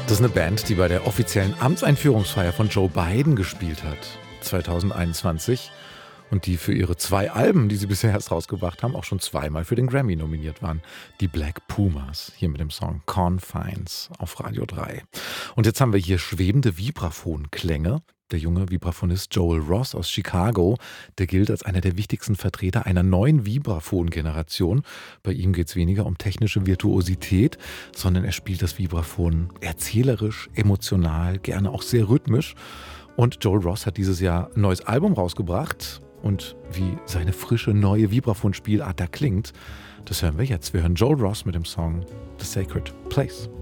Das ist eine Band, die bei der offiziellen Amtseinführungsfeier von Joe Biden gespielt hat, 2021. Und die für ihre 2 Alben, die sie bisher erst rausgebracht haben, auch schon 2-mal für den Grammy nominiert waren. Die Black Pumas, hier mit dem Song Confines auf Radio 3. Und jetzt haben wir hier schwebende Vibraphonklänge. Der junge Vibraphonist Joel Ross aus Chicago, der gilt als einer der wichtigsten Vertreter einer neuen Vibraphon-Generation. Bei ihm geht es weniger um technische Virtuosität, sondern er spielt das Vibraphon erzählerisch, emotional, gerne auch sehr rhythmisch. Und Joel Ross hat dieses Jahr ein neues Album rausgebracht. Und wie seine frische neue Vibraphon-Spielart da klingt, das hören wir jetzt. Wir hören Joel Ross mit dem Song The Sacred Place.